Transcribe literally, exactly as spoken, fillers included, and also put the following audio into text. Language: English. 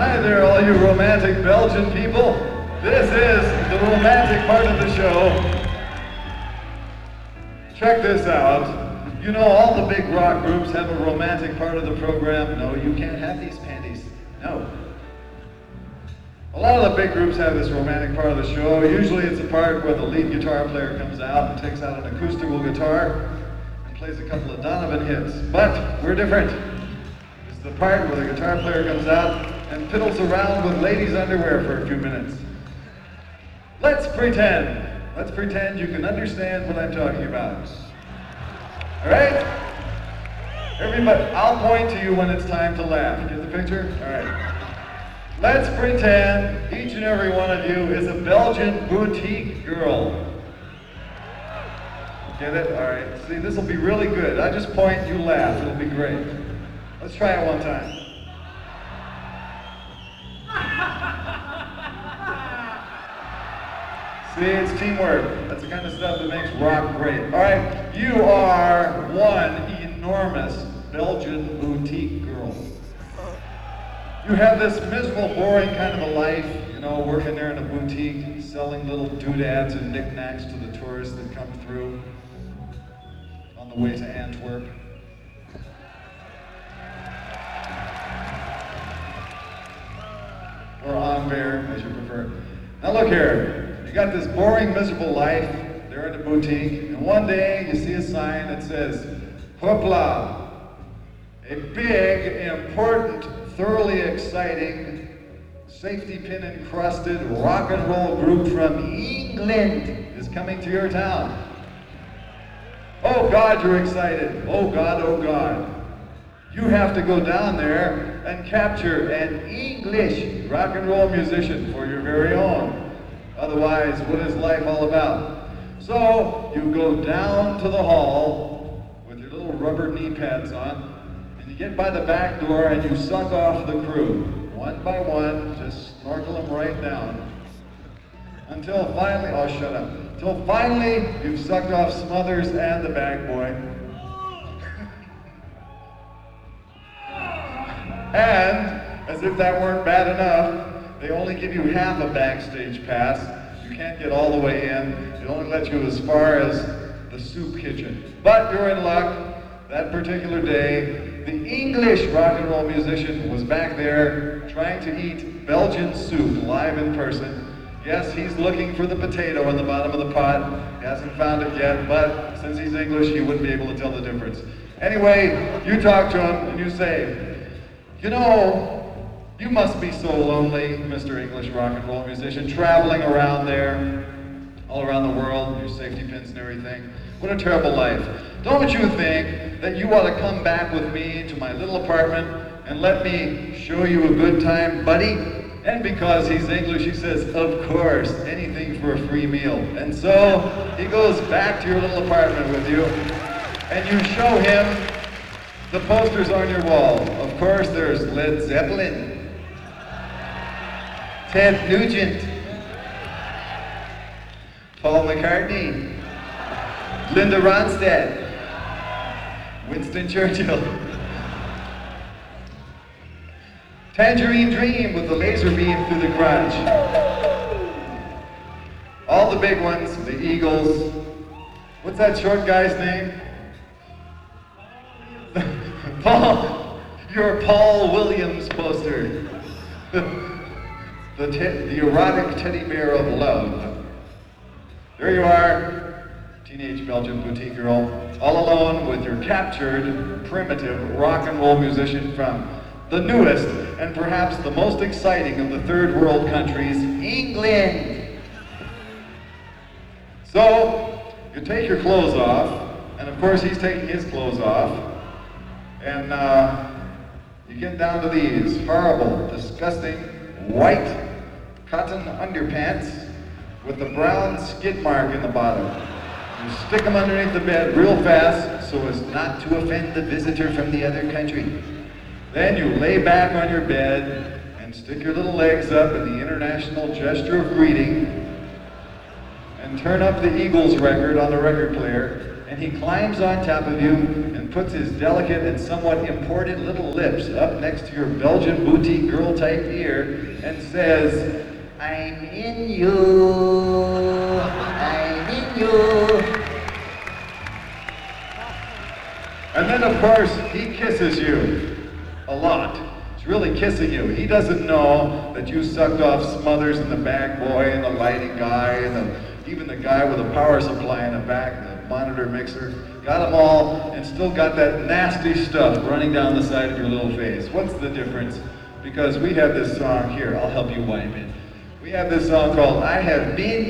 Hi there, all you romantic Belgian people. This is the romantic part of the show. Check this out. You know all the big rock groups have a romantic part of the program. No, you can't have these panties. No. A lot of the big groups have this romantic part of the show. Usually it's a part where the lead guitar player comes out and takes out an acoustical guitar and plays a couple of Donovan hits. But we're different. This is the part where the guitar player comes out and fiddles around with ladies' underwear for a few minutes. Let's pretend. Let's pretend you can understand what I'm talking about. All right? Everybody, I'll point to you when it's time to laugh. Get the picture? All right. Let's pretend each and every one of you is a Belgian boutique girl. Get it? All right. See, this will be really good. I just point, you laugh. It'll be great. Let's try it one time. See, it's teamwork. That's the kind of stuff that makes rock great. All right, you are one enormous Belgian boutique girl. You have this miserable, boring kind of a life, you know, working there in a boutique, selling little doodads and knickknacks to the tourists that come through on the way to Antwerp. Or Anvers, as you prefer. Now look here. You got this boring, miserable life there in the boutique, and one day you see a sign that says, Hoopla, a big, important, thoroughly exciting, safety pin encrusted rock and roll group from England is coming to your town. Oh God, you're excited. Oh God, oh God. You have to go down there and capture an English rock and roll musician for your very own. Otherwise, what is life all about? So, you go down to the hall with your little rubber knee pads on, and you get by the back door and you suck off the crew. One by one, just snorkel them right down. Until finally, oh shut up. Until finally, you've sucked off Smothers and the bag boy. And, as if that weren't bad enough, they only give you half a backstage pass. You can't get all the way in. They only let you as far as the soup kitchen. But you're in luck. That particular day, the English rock and roll musician was back there trying to eat Belgian soup live in person. Yes, he's looking for the potato in the bottom of the pot. He hasn't found it yet, but since he's English, he wouldn't be able to tell the difference. Anyway, you talk to him and you say, you know, you must be so lonely, Mister English rock and roll musician, traveling around there, all around the world, your safety pins and everything. What a terrible life. Don't you think that you ought to come back with me to my little apartment and let me show you a good time, buddy? And because he's English, he says, of course, anything for a free meal. And so he goes back to your little apartment with you, and you show him the posters on your wall. Of course, there's Led Zeppelin, Ted Nugent, Paul McCartney, Linda Ronstadt, Winston Churchill, Tangerine Dream with the laser beam through the crotch, all the big ones, the Eagles. What's that short guy's name? Paul, your Paul Williams poster. The, te the erotic teddy bear of love. There you are, teenage Belgian boutique girl, all alone with your captured, primitive rock and roll musician from the newest and perhaps the most exciting of the third world countries, England. So, you take your clothes off, and of course he's taking his clothes off, and uh, you get down to these horrible, disgusting, white cotton underpants with the brown skid mark in the bottom. You stick them underneath the bed real fast so as not to offend the visitor from the other country. Then you lay back on your bed and stick your little legs up in the international gesture of greeting and turn up the Eagles record on the record player and he climbs on top of you and puts his delicate and somewhat imported little lips up next to your Belgian boutique girl-type ear and says, I'm in you, I'm in you. And then of course, he kisses you a lot. He's really kissing you. He doesn't know that you sucked off Smothers and the bag boy and the lighting guy and the, even the guy with a power supply in the back, the monitor mixer. Got them all and still got that nasty stuff running down the side of your little face. What's the difference? Because we have this song here, I'll help you wipe it. We have this song called I Have Been